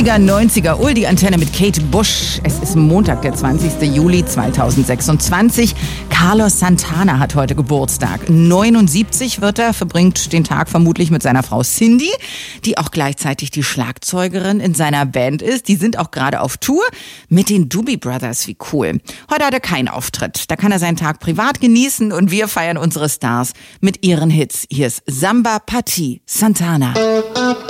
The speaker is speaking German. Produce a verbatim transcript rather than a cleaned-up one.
achtziger, neunziger, Ul, die Antenne mit Kate Bush. Es ist Montag, der zwanzigster Juli zweitausendsechsundzwanzig. Carlos Santana hat heute Geburtstag. neunundsiebzig wird er, verbringt den Tag vermutlich mit seiner Frau Cindy, die auch gleichzeitig die Schlagzeugerin in seiner Band ist. Die sind auch gerade auf Tour mit den Doobie Brothers. Wie cool. Heute hat er keinen Auftritt. Da kann er seinen Tag privat genießen und wir feiern unsere Stars mit ihren Hits. Hier ist Samba Party Santana.